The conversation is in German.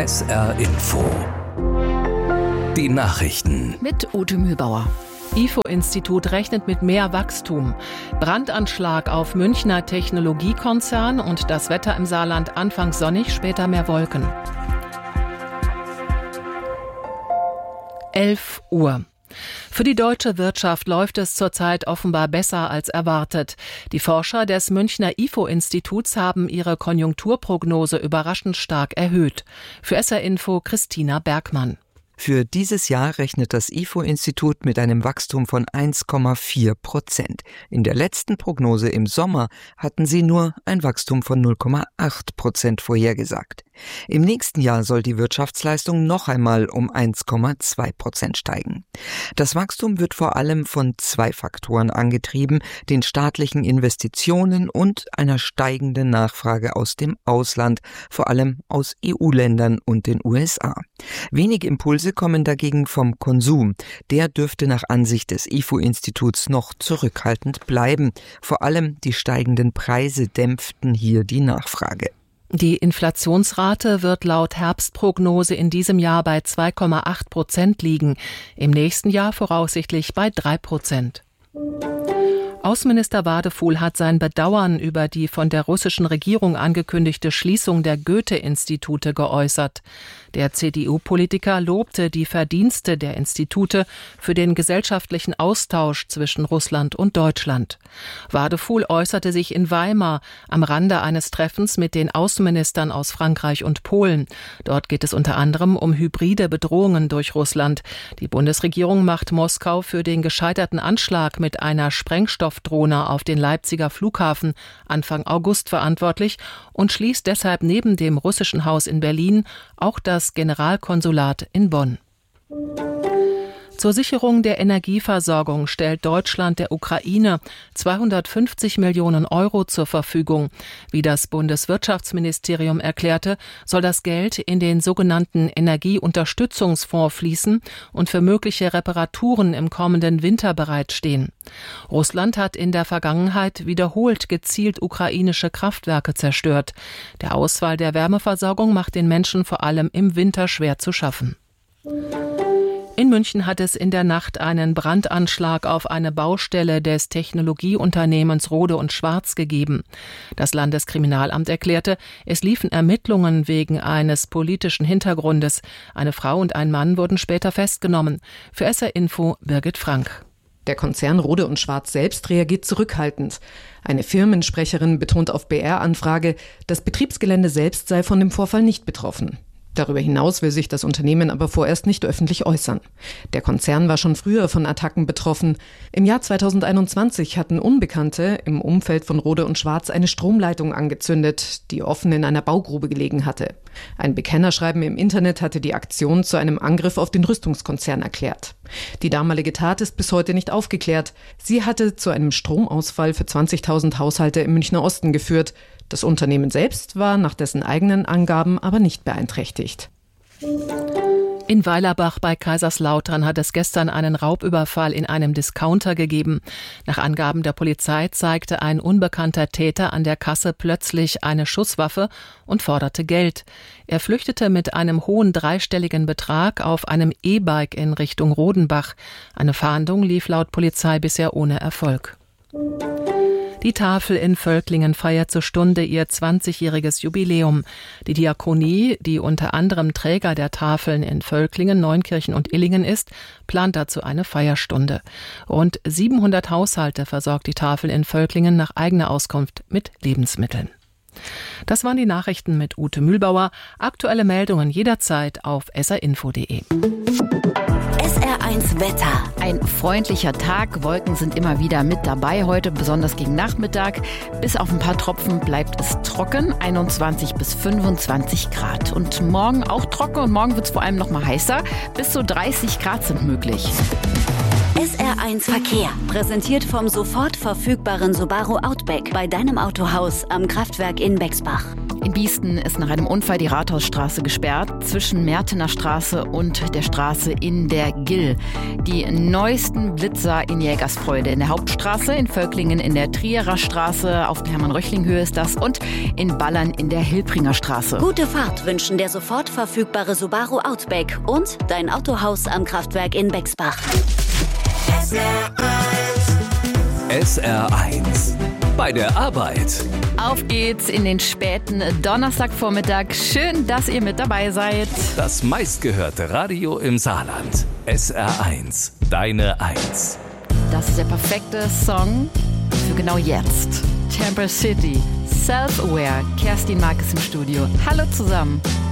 SR Info. Die Nachrichten. Mit Ute Mühlbauer. IFO-Institut rechnet mit mehr Wachstum. Brandanschlag auf Münchner Technologiekonzern und das Wetter im Saarland anfangs sonnig, später mehr Wolken. 11 Uhr. Für die deutsche Wirtschaft läuft es zurzeit offenbar besser als erwartet. Die Forscher des Münchner IFO-Instituts haben ihre Konjunkturprognose überraschend stark erhöht. Für SR Info Christina Bergmann. Für dieses Jahr rechnet das IFO-Institut mit einem Wachstum von 1,4%. In der letzten Prognose im Sommer hatten sie nur ein Wachstum von 0,8% vorhergesagt. Im nächsten Jahr soll die Wirtschaftsleistung noch einmal um 1,2% steigen. Das Wachstum wird vor allem von zwei Faktoren angetrieben: den staatlichen Investitionen und einer steigenden Nachfrage aus dem Ausland, vor allem aus EU-Ländern und den USA. Wenig Impulse kommen dagegen vom Konsum. Der dürfte nach Ansicht des IFO-Instituts noch zurückhaltend bleiben. Vor allem die steigenden Preise dämpften hier die Nachfrage. Die Inflationsrate wird laut Herbstprognose in diesem Jahr bei 2,8% liegen, im nächsten Jahr voraussichtlich bei 3%. Außenminister Wadefuhl hat sein Bedauern über die von der russischen Regierung angekündigte Schließung der Goethe-Institute geäußert. Der CDU-Politiker lobte die Verdienste der Institute für den gesellschaftlichen Austausch zwischen Russland und Deutschland. Wadefuhl äußerte sich in Weimar am Rande eines Treffens mit den Außenministern aus Frankreich und Polen. Dort geht es unter anderem um hybride Bedrohungen durch Russland. Die Bundesregierung macht Moskau für den gescheiterten Anschlag mit einer Sprengstoffdrohne auf den Leipziger Flughafen Anfang August verantwortlich und schließt deshalb neben dem russischen Haus in Berlin auch das Generalkonsulat in Bonn. Zur Sicherung der Energieversorgung stellt Deutschland der Ukraine 250 Millionen Euro zur Verfügung. Wie das Bundeswirtschaftsministerium erklärte, soll das Geld in den sogenannten Energieunterstützungsfonds fließen und für mögliche Reparaturen im kommenden Winter bereitstehen. Russland hat in der Vergangenheit wiederholt gezielt ukrainische Kraftwerke zerstört. Der Ausfall der Wärmeversorgung macht den Menschen vor allem im Winter schwer zu schaffen. In München hat es in der Nacht einen Brandanschlag auf eine Baustelle des Technologieunternehmens Rohde & Schwarz gegeben. Das Landeskriminalamt erklärte, es liefen Ermittlungen wegen eines politischen Hintergrundes. Eine Frau und ein Mann wurden später festgenommen. Für SR Info Birgit Frank. Der Konzern Rohde & Schwarz selbst reagiert zurückhaltend. Eine Firmensprecherin betont auf BR-Anfrage, das Betriebsgelände selbst sei von dem Vorfall nicht betroffen. Darüber hinaus will sich das Unternehmen aber vorerst nicht öffentlich äußern. Der Konzern war schon früher von Attacken betroffen. Im Jahr 2021 hatten Unbekannte im Umfeld von Rohde & Schwarz eine Stromleitung angezündet, die offen in einer Baugrube gelegen hatte. Ein Bekennerschreiben im Internet hatte die Aktion zu einem Angriff auf den Rüstungskonzern erklärt. Die damalige Tat ist bis heute nicht aufgeklärt. Sie hatte zu einem Stromausfall für 20.000 Haushalte im Münchner Osten geführt. Das Unternehmen selbst war nach dessen eigenen Angaben aber nicht beeinträchtigt. In Weilerbach bei Kaiserslautern hat es gestern einen Raubüberfall in einem Discounter gegeben. Nach Angaben der Polizei zeigte ein unbekannter Täter an der Kasse plötzlich eine Schusswaffe und forderte Geld. Er flüchtete mit einem hohen dreistelligen Betrag auf einem E-Bike in Richtung Rodenbach. Eine Fahndung lief laut Polizei bisher ohne Erfolg. Die Tafel in Völklingen feiert zur Stunde ihr 20-jähriges Jubiläum. Die Diakonie, die unter anderem Träger der Tafeln in Völklingen, Neunkirchen und Illingen ist, plant dazu eine Feierstunde. Rund 700 Haushalte versorgt die Tafel in Völklingen nach eigener Auskunft mit Lebensmitteln. Das waren die Nachrichten mit Ute Mühlbauer. Aktuelle Meldungen jederzeit auf srinfo.de. SR1 Wetter. Ein freundlicher Tag, Wolken sind immer wieder mit dabei heute, besonders gegen Nachmittag. Bis auf ein paar Tropfen bleibt es trocken, 21 bis 25 Grad. Und morgen auch trocken und morgen wird es vor allem noch mal heißer, bis zu 30 Grad sind möglich. SR1 Verkehr, präsentiert vom sofort verfügbaren Subaru Outback bei deinem Autohaus am Kraftwerk in Bexbach. In Biesten ist nach einem Unfall die Rathausstraße gesperrt, zwischen Mertener Straße und der Straße in der Gill. Die neuesten Blitzer in Jägersfreude in der Hauptstraße, in Völklingen in der Trierer Straße, auf der Hermann-Röchling-Höhe ist das und in Ballern in der Hilpringer Straße. Gute Fahrt wünschen der sofort verfügbare Subaru Outback und dein Autohaus am Kraftwerk in Bexbach. SR1 bei der Arbeit. Auf geht's in den späten Donnerstagvormittag. Schön, dass ihr mit dabei seid. Das meistgehörte Radio im Saarland. SR1, deine Eins. Das ist der perfekte Song für genau jetzt. Temper City, Self-Aware. Kerstin Mark ist im Studio. Hallo zusammen.